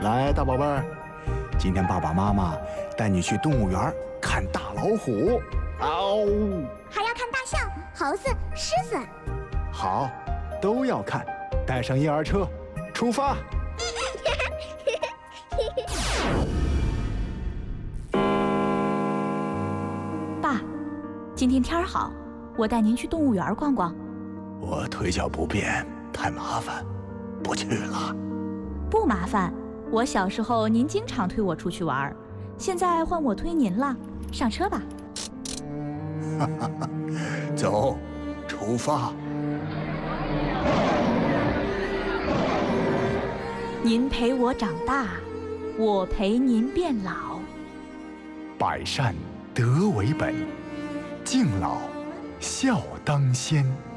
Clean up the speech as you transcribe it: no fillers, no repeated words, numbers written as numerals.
来，大宝贝儿，今天爸爸妈妈带你去动物园看大老虎。嗷！ 还要看大象、猴子、狮子。 好，都要看。带上婴儿车，出发。 爸，今天天儿好，我带您去动物园逛逛。 我腿脚不便，太麻烦，不去了。 不麻烦，我小时候您经常推我出去玩，现在换我推您了。上车吧。 走，出发。 您陪我长大，我陪您变老。 百善德为本，敬老孝当先。